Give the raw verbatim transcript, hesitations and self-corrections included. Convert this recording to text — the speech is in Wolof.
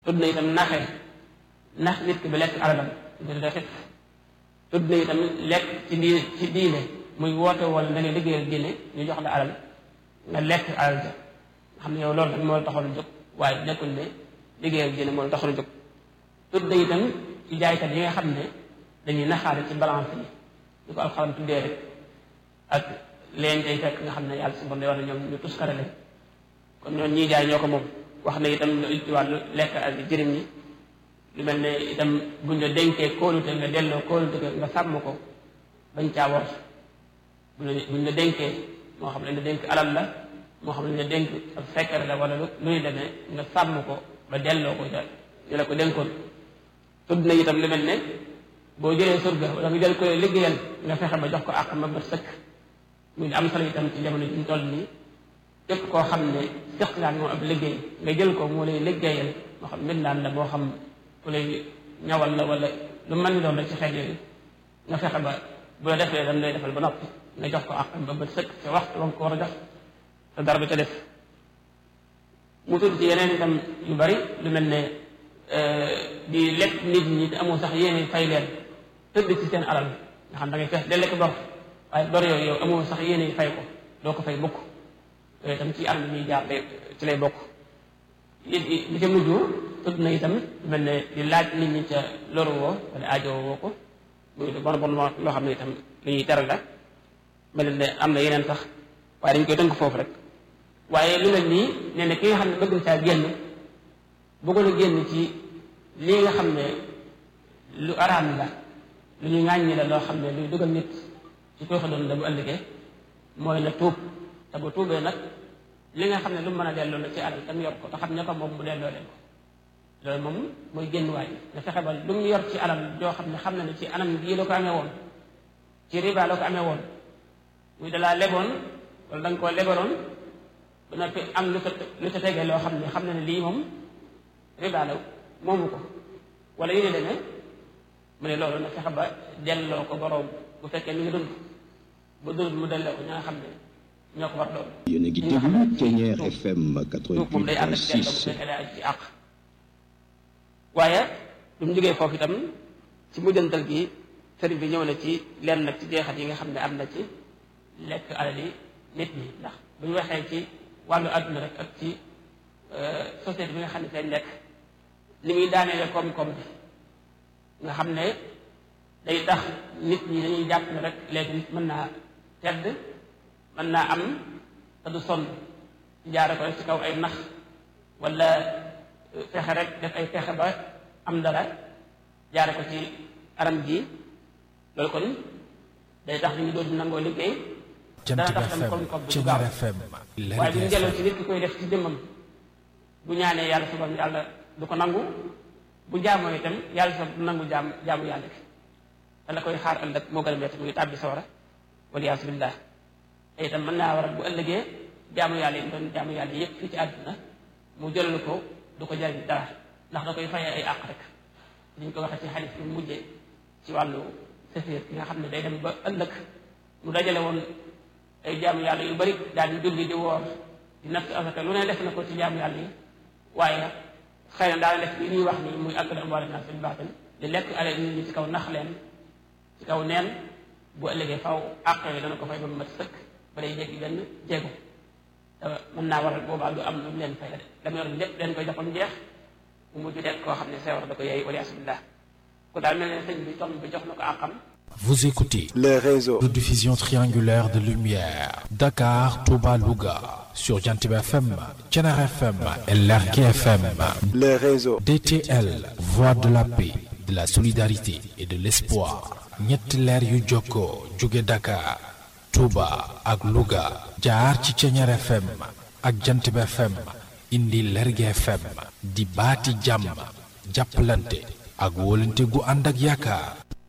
tudd na itam naxe nax nit ki ba lekk alalam di da xit tudd na itam lekk ci diine ci diine muy woote wala da ngay liggéeyal diine ñu jox la alal nga lekk alal ja nga xam ne yow loolu rek moo la taxoon a jóg waaye nekkul ne liggéeyal diine moo la taxoon a jóg tudd na itam ci jaaykat yi nga xam ne dañuy naxaale ci balance yi ñu ko alxaram tuddee rek ak leen tey fekk nga xam ne yàlla si bon day wax ne ñoom ñu tuskare lañ kon ñoom ñii jaay ñoo ko moom wax na itam lu ci wàllu lekk ak jëriñ ñi lu mel ne itam buñ la dénkee kóolute nga delloo kóolute nga sàmm ko bañ caa war buñ la dénkee moo xam ne la dénk alal la moo xam ne la dénk ak fekkere la wala lu luy demee nga sàmm ko ba delloo ko ja ñu la ko dénkoon tudd na itam lu mel ne boo jëlee surga wala nga jël ko liggéeyal nga fexe ba jox ko àq ma ba sëkk muy am solo itam ci jamono ji ñu toll nii képp koo xam ne seq ngaan moom ab liggéey nga jël ko moo lay liggéeyal moo xam mbindaan la moo xam ku lay ñawal la wala lu mën ni doon rek ci xeet yooyu nga fexe ba bu la defee dam lay defal ba noppi nga jox ko àqam ba ba sëkk ca waxtu ba nga ko war a jox te dara du ca def mu tudd ci yeneen itam yu bari lu mel ne di lekk nit ñi te amoo sax yéene fay leen tëdd ci seen alal nga xam da ngay fees de lekk bor waaye bor yooyu yow amoo sax yéene fay ko doo ko fay bokk yooyu itam ci anam ñuy jaar ci lay bokk li ca mujj tudd na itam mel ne di laaj nit ñi ca loru woo wala aajo woo ko muy bon bon loo xam ne itam li ñuy teral la mel ne am na yeneen sax waaye dañ koy tënk foofu rek waaye lu mel nii nee na ki nga xam ne bëgg na caa génn bëggoon a génn ci lii nga xam ne lu araam la lu ñu ŋàññi la loo xam ne luy dugal nit ci tooxa doon la bu ëllëgee mooy na tuub te bu tuubee nag li nga xam ne lu mën a delloo la ci alal tam yor ko te xam ne ko moom mu delloo leen ko loolu moom mooy génn waay nga fexe ba lu mu yor ci alal joo xam ne xam na ne ci anam gii la ko amee woon ci riba la ko amee woon muy dalaa leboon wala da nga koo lebaloon ba noppi am lu ca lu ca tegee loo xam ne xam na ne lii moom riba la moomu ko wala yu ne demee mu ne loolu na fexe ba delloo ko boroom bu fekkee mi ngi dund bu dund mu delloo ko ña nga xam ne ñoo ko war doon. yéen a ngi déglu Thiéniere F M quatre-vingt-huit moom day ànd ak delloo bu fekkee day aj ci àq waaye du mu jógee foofu itam ci mujjantal gi sëriñ bi ñëw na ci lenn nag ci jeexat yi nga xam ne am na ci lekk alali nit ñi ndax bu ñu waxee ci wàllu àdduna rek ak ci société bi nga xam ne seen nekk li muy daaneele koom-koom bi nga xam ne day tax nit ñi dañuy jàpp ne rek léegi nit mën naa tedd mën naa am te du sonn ci jaare ko rek ci kaw ay nax wala fexe rek def ay fexe ba am dara jaare ko ci aram ji loolu kon day tax nit ñi dootu nangoo liggéey dana tax tam koom-koom bi du gaaw waaye bu ñu delloo ci nit ki koy def ci jëmmam bu ñaanee yàlla subhanahu yàlla du ko nangu bu jaamoo itam yàlla sax du nangu jaam jaamu yàlla bi te la koy xaar ëllëg moo gën a metti mu ngi tàbbi sawara waliyaasu billah te itam mën naa waral bu ëllëgee jaamu yàlla yi doon jaamu yàlla yëpp fii ci àdduna mu jëlal ko du ko jariñ dara ndax da koy fayee ay àq rek niñ ko waxee ci xadis bi mujjee ci wàllu safir ki nga xam ne day dem ba ëllëg mu dajale woon ay jaamu yàlla yu bari daal di julli di woor di natt asaka lu ne def na ko ci jaamu yàlla yi waaye xëy na daana def li ñuy wax nii muy aklu amwaali naas bil baatil di lekk alal nit ñi ci kaw nax leen ci kaw neen bu ëllëgee faw àq yi dana ko fay ba mu mat sëkk ba day jéggi benn jéego te mën naa waral boobaa du am lu mu leen fay la de dama yor lépp leen koy joxoon jeex mu mujj nekk koo xam ne seewar da ko yeey waliyaasu billah ku daal mel ne sëñ bi tomb bi jox na ko àqam. Vous écoutez les réseaux de diffusion triangulaire de lumière Dakar, Touba, Louga sur Jantib F M, Thiéniere F M et Lergui F M. les réseaux D T L, voix de la paix, de la solidarité et de l'espoir. ñetti leer yu jokkoo jóge Dakar, Touba ak Louga jaar ci Thiéniere F M ak Jantib F M indi Lergui F M di baati jàmm jàppalante ak wóolante gu ànd ak yaakaar.